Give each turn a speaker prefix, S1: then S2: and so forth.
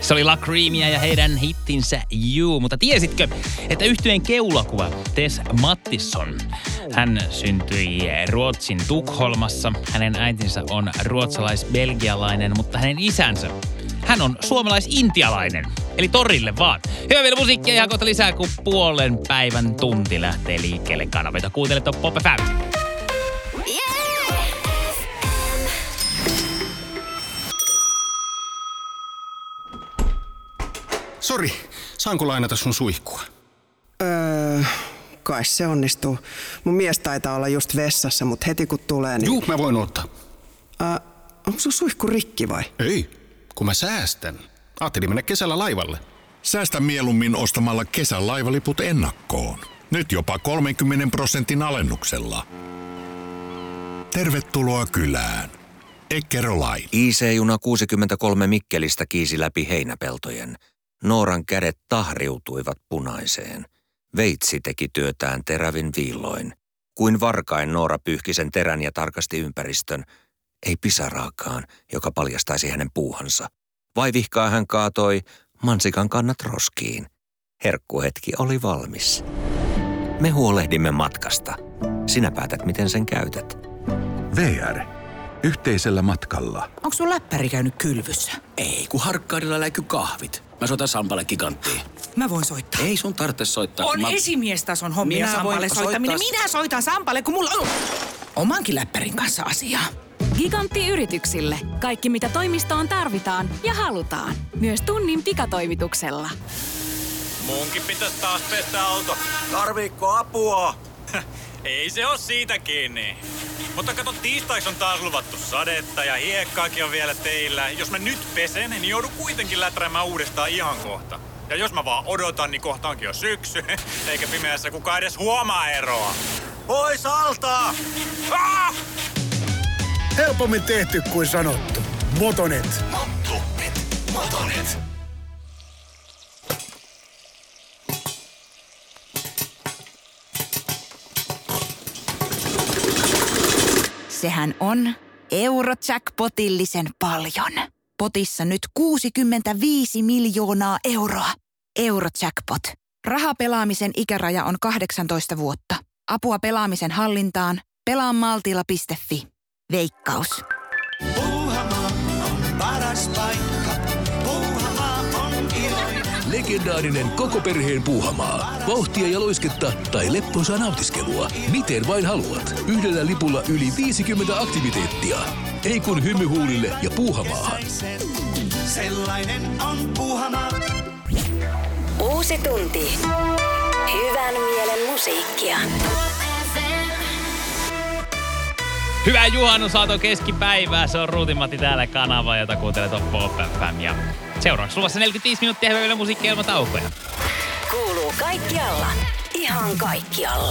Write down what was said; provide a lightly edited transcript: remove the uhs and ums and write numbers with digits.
S1: Se oli La Creamia ja heidän hittinsä You. Mutta tiesitkö, että yhtyeen keulakuva Tess Mattisson, hän syntyi Ruotsin Tukholmassa. Hänen äitinsä on ruotsalais-belgialainen, mutta hänen isänsä, hän on suomalais-intialainen. Eli torille vaan. Hyvä vielä musiikkia ihan kohta lisää, kun puolen päivän tunti lähtee liikkeelle. Kanavita kuuntelet on Pop FM.
S2: Sori, saanko lainata sun suihkua?
S3: Kai se onnistuu. Mun mies taitaa olla just vessassa, mutta heti kun tulee, niin...
S2: Juu, mä voin ottaa.
S3: Onko sun suihku rikki vai?
S2: Ei, kun mä säästän. Ajattelin mennä kesällä laivalle.
S4: Säästä mieluummin ostamalla kesän laivaliput ennakkoon. Nyt jopa 30% alennuksella. Tervetuloa kylään. Eckerö Line.
S5: IC-juna 63 Mikkelistä kiisi läpi heinäpeltojen. Nooran kädet tahriutuivat punaiseen. Veitsi teki työtään terävin viilloin. Kuin varkain Noora pyyhki sen terän ja tarkasti ympäristön. Ei pisaraakaan, joka paljastaisi hänen puuhansa. Vaivihkaa hän kaatoi mansikan kannat roskiin. Herkkuhetki oli valmis. Me huolehdimme matkasta. Sinä päätät, miten sen käytät.
S6: VR. Yhteisellä matkalla.
S7: Onko sun läppäri käynyt kylvyssä?
S8: Ei, kun Harkkaarilla läiky kahvit. Mä soitan Sampalle Giganttiin.
S7: Mä voin soittaa.
S8: Ei sun tarvitse soittaa.
S7: On esimiestason hommia
S8: Minä
S7: Sampalle
S8: voin
S7: soittaminen.
S8: soittaa.
S7: Minä soitan Sampalle, kun mulla on omankin läppärin kanssa asiaa.
S9: Gigantti-yrityksille. Kaikki, mitä toimistoon tarvitaan ja halutaan. Myös tunnin pikatoimituksella.
S10: Munkin pitäisi taas pestä auto.
S8: Tarviikko apua?
S10: Ei se oo siitä kiinni. Mutta kato, tiistaiksi on taas luvattu sadetta ja hiekkaakin on vielä teillä. Jos mä nyt pesen, niin joudun kuitenkin läträämään uudestaan ihan kohta. Ja jos mä vaan odotan, niin kohta onkin jo syksy. Eikä pimeässä kukaan edes huomaa eroa.
S8: Pois alta!
S10: Ah!
S11: Helpommin tehty kuin sanottu. Motonet.
S8: Motonet.
S7: Sehän on Eurojackpotillisen paljon. Potissa nyt 65 miljoonaa euroa. Eurojackpot. Rahapelaamisen ikäraja on 18 vuotta. Apua pelaamisen hallintaan. Pelaamaltilla.fi. Veikkaus.
S12: Puuhamaa on paras paikka. Puuhamaa on iloinen.
S13: Legendaarinen koko perheen Puuhamaa. Vauhtia ja loisketta tai leppoisaa nautiskelua. Miten vain haluat. Yhdellä lipulla yli 50 aktiviteettia. Ei kun hymyhuulille ja Puuhamaahan.
S12: Sellainen on Puuhamaa.
S9: Uusi tunti. Hyvän mielen musiikkia.
S1: Hyvää juhannusaaton keskipäivää. Se on Ruutin-Matti täällä kanava, jota kuuntelet on Pop FM. Ja seuraavaksi luvassa 45 minuuttia hyvää musiikkia ilman taukoja.
S9: Kuuluu kaikkialla. Ihan kaikkialla.